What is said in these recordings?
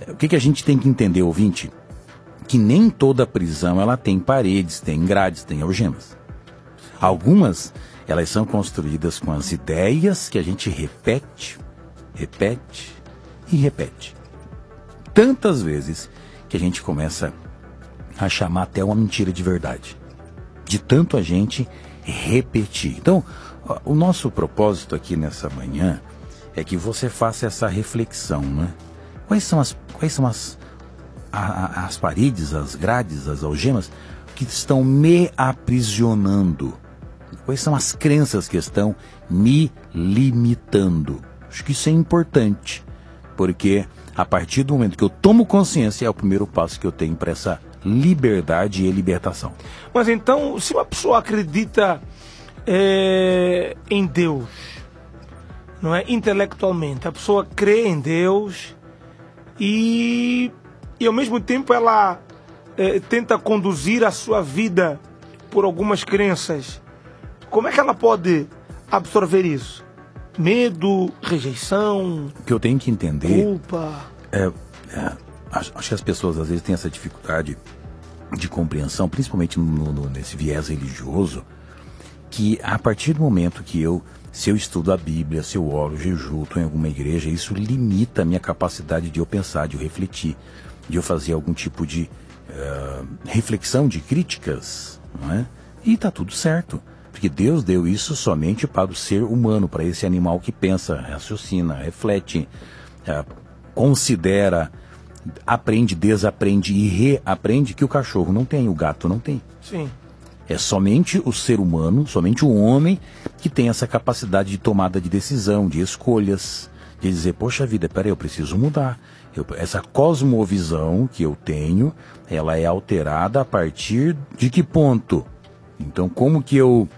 O que a gente tem que entender, ouvinte? Que nem toda prisão ela tem paredes, tem grades, tem algemas. Algumas, elas são construídas com as ideias que a gente repete e repete. Tantas vezes que a gente começa a chamar até uma mentira de verdade. De tanto a gente repetir. Então, o nosso propósito aqui nessa manhã é que você faça essa reflexão, né? Quais são as paredes, as grades, as algemas que estão me aprisionando? Quais são as crenças que estão me limitando? Acho que isso é importante, porque a partir do momento que eu tomo consciência é o primeiro passo que eu tenho para essa liberdade e libertação. Mas então, se uma pessoa acredita em Deus, não é? Intelectualmente, a pessoa crê em Deus e ao mesmo tempo ela tenta conduzir a sua vida por algumas crenças, como é que ela pode absorver isso? Medo, rejeição, o que eu tenho que entender, culpa? Acho que as pessoas às vezes têm essa dificuldade de compreensão, principalmente nesse viés religioso, que a partir do momento que se eu estudo a Bíblia, se eu oro, jejuo, estou em alguma igreja, isso limita a minha capacidade de eu pensar, de eu refletir, de eu fazer algum tipo de reflexão, de críticas, não é? E está tudo certo, porque Deus deu isso somente para o ser humano, para esse animal que pensa, raciocina, reflete, considera, aprende, desaprende e reaprende, que o cachorro não tem, o gato não tem. Sim. É somente o ser humano, somente o homem que tem essa capacidade de tomada de decisão, de escolhas, de dizer, poxa vida, peraí, eu preciso mudar. Essa cosmovisão que eu tenho, ela é alterada a partir de que ponto? Então, como que eu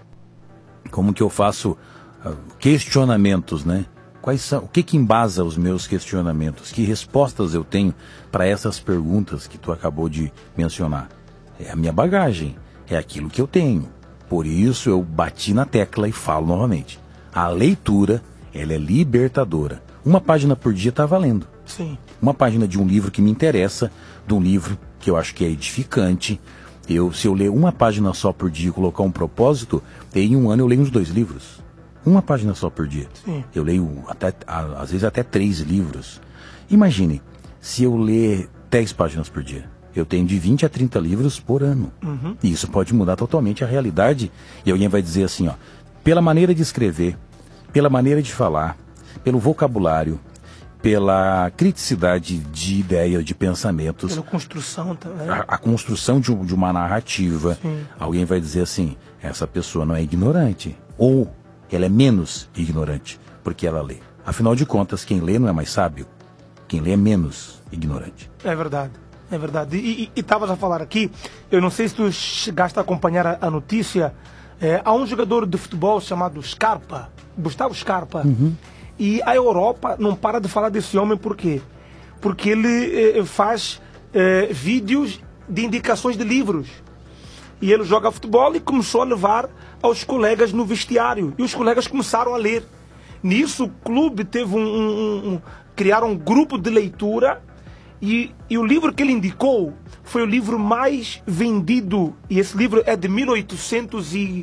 faço questionamentos, né? O que embasa os meus questionamentos? Que respostas eu tenho para essas perguntas que tu acabou de mencionar? É a minha bagagem, é aquilo que eu tenho. Por isso eu bati na tecla e falo novamente. A leitura, ela é libertadora. Uma página por dia está valendo. Sim. Uma página de um livro que me interessa, de um livro que eu acho que é edificante. Se eu ler uma página só por dia e colocar um propósito, em um ano eu leio uns 2 livros. Uma página só por dia. Sim. Eu leio às vezes até 3 livros. Imagine, se eu ler 10 páginas por dia, eu tenho de 20 a 30 livros por ano. Uhum. E isso pode mudar totalmente a realidade. E alguém vai dizer assim, pela maneira de escrever, pela maneira de falar, pelo vocabulário, pela criticidade de ideias, de pensamentos. Pela construção também. A construção de uma narrativa. Sim. Alguém vai dizer assim, essa pessoa não é ignorante. Ou ela é menos ignorante, porque ela lê. Afinal de contas, quem lê não é mais sábio. Quem lê é menos ignorante. É verdade. É verdade. E estavas a falar aqui, eu não sei se tu chegaste a acompanhar a notícia, há um jogador de futebol chamado Scarpa, Gustavo Scarpa, e a Europa não para de falar desse homem, por quê? Porque ele faz vídeos de indicações de livros. E ele joga futebol e começou a levar aos colegas no vestiário. E os colegas começaram a ler. Nisso o clube teve criaram um grupo de leitura. E o livro que ele indicou foi o livro mais vendido. E esse livro é de 1800 e...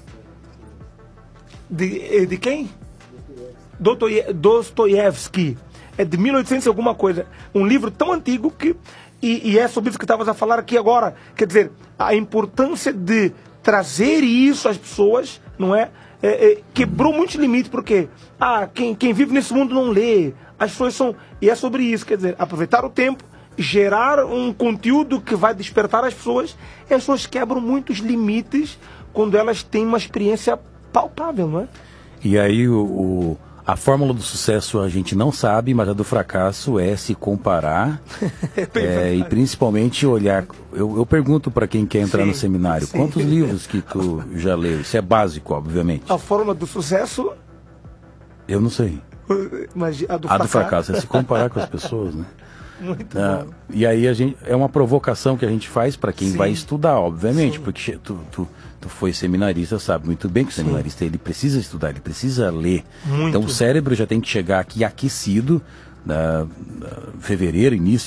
De quem? Dostoiévski. É de 1800 e alguma coisa. Um livro tão antigo que... E é sobre isso que estavas a falar aqui agora. Quer dizer, a importância de trazer isso às pessoas, não é? Quebrou muitos limites, porque quem vive nesse mundo não lê. As pessoas são... E é sobre isso, quer dizer, aproveitar o tempo, gerar um conteúdo que vai despertar as pessoas, e as pessoas quebram muitos limites quando elas têm uma experiência palpável, não é? E aí a fórmula do sucesso a gente não sabe, mas a do fracasso é se comparar e principalmente olhar. Eu pergunto para quem quer entrar no seminário, quantos livros que tu já leu? Isso é básico, obviamente. A fórmula do sucesso? Eu não sei. Mas a do fracasso é se comparar com as pessoas, né? Muito bom. E aí é uma provocação que a gente faz para quem vai estudar, obviamente, porque tu foi seminarista, sabe muito bem que o seminarista ele precisa estudar, ele precisa ler. Muito. Então o cérebro já tem que chegar aqui aquecido, fevereiro, início